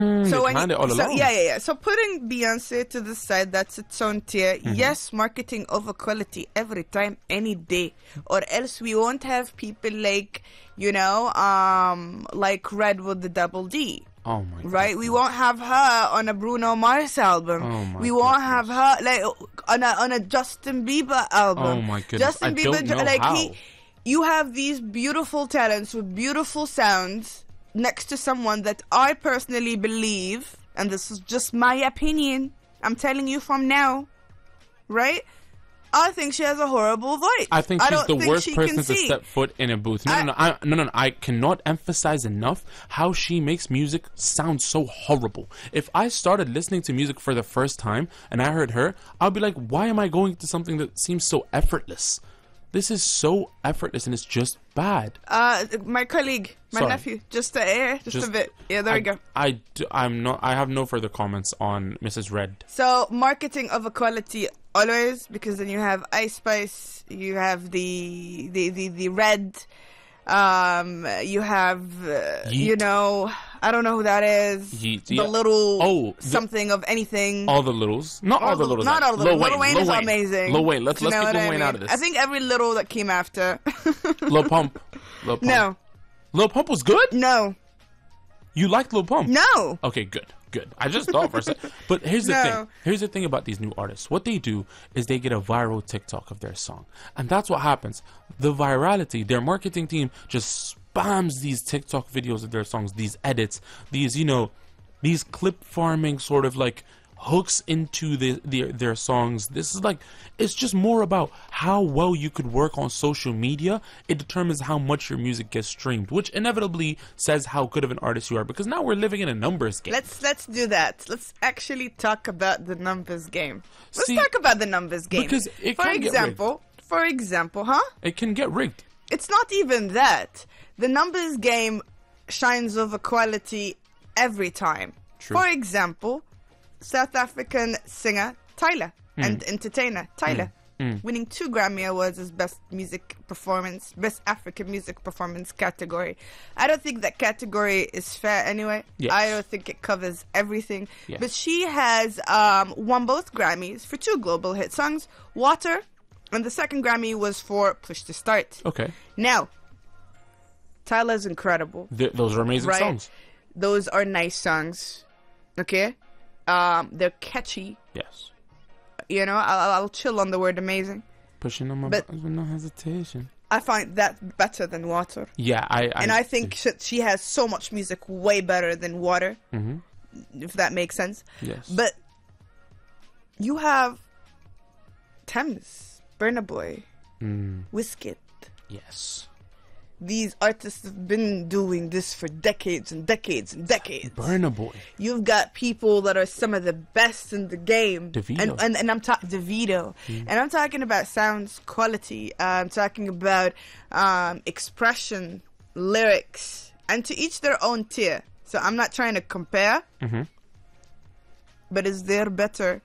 So when planned it all along. yeah. So putting Beyonce to the side, that's its own tier. Yes, marketing over quality every time, any day, or else we won't have people like, like Red with the double D. Oh my god. Right, we won't have her on a Bruno Mars album. Oh my we won't have her like on a Justin Bieber album. Oh my goodness. Justin Bieber, don't know like how. you have these beautiful talents with beautiful sounds next to someone that I personally believe, and this is just my opinion, I'm telling you from now, right? I think she has a horrible voice. I think she's the worst person to sing. step foot in a booth. No. I cannot emphasize enough how she makes music sound so horrible. If I started listening to music for the first time and I heard her, I'll be like, why am I going to something that seems so effortless? This is so effortless and it's just bad. My colleague, my Sorry. nephew, just a bit. Yeah, there we go. I have no further comments on Mrs. Red. So marketing over quality always, because then you have Ice Spice, you have the Red, you have Yeet. I don't know who that is. Yeet, the yeah. little something of anything. All the littles. Not all the littles. Not all the littles. Lil Lil Wayne is amazing. Lil Wayne. Let's Do you get know Lil what I Wayne mean? out of this. I think every little that came after. Lil Pump. No. Lil Pump was good? No. You liked Lil Pump? No. Okay, good. I just thought for a second. But here's the No. thing. Here's the thing about these new artists. What they do is they get a viral TikTok of their song. And that's what happens. The virality, their marketing team just spams these TikTok videos of their songs, these edits, these clip farming sort of like hooks into their songs. This is like, it's just more about how well you could work on social media. It determines how much your music gets streamed, which inevitably says how good of an artist you are, because now we're living in a numbers game. Let's do that. Let's actually talk about the numbers game. Let's See, talk about the numbers game. because it for can get example, huh? It can get rigged. It's not even that. The numbers game shines over quality every time. True. For example, South African singer Tyler and entertainer Tyler, winning 2 Grammy Awards as Best African Music Performance category. I don't think that category is fair anyway. Yes. I don't think it covers everything. Yes. But she has won both Grammys for 2 global hit songs, Water, and the second Grammy was for Push to Start. Okay. Now, Tyler's incredible. Those are amazing Right. songs. Those are nice songs. Okay? They're catchy. Yes. I'll chill on the word amazing. Pushing on my But- buttons with no hesitation. I find that better than Water. Yeah, I think she has so much music way better than Water, if that makes sense. Yes. But you have Thames, Burna Boy, Wizkid. Yes. These artists have been doing this for decades and decades and decades. Burna Boy. You've got people that are some of the best in the game. Davido. And I'm talking Davido. And I'm talking about sounds quality. I'm talking about expression, lyrics, and to each their own tier. So I'm not trying to compare. But is there better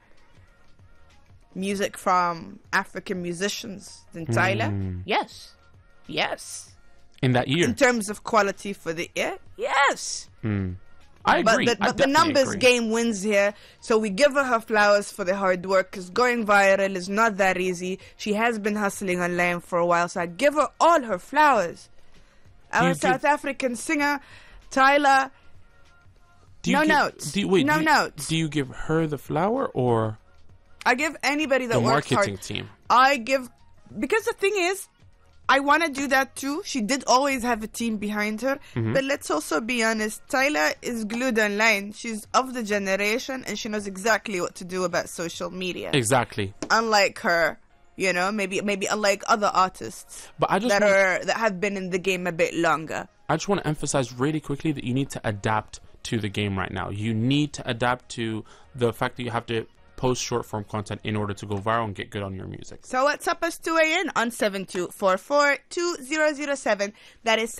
music from African musicians than Tyler? Yes. Yes. In that year. In terms of quality for the year? Yes. I agree. But the numbers game wins here, so we give her flowers for the hard work, because going viral is not that easy. She has been hustling online for a while, so I give her all her flowers. Our South African singer, Tyler, notes. Do you give her the flower or I give anybody that the works marketing hard. team? Because the thing is, I want to do that too. She did always have a team behind her. But let's also be honest. Tyler is glued online. She's of the generation and she knows exactly what to do about social media. Exactly. Unlike her, maybe unlike other artists But I just that have been in the game a bit longer. I just want to emphasize really quickly that you need to adapt to the game right now. You need to adapt to the fact that you have to post short form content in order to go viral and get good on your music. So WhatsApp us to weigh in on 7244-2007. That is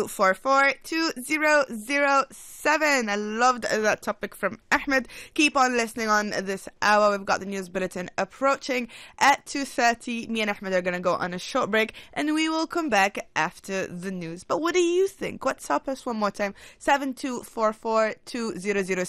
7244-2007. I loved that topic from Ahmed. Keep on listening on this hour. We've got the news bulletin approaching at 2:30. Me and Ahmed are going to go on a short break and we will come back after the news. But what do you think? WhatsApp us one more time. 7244-2007.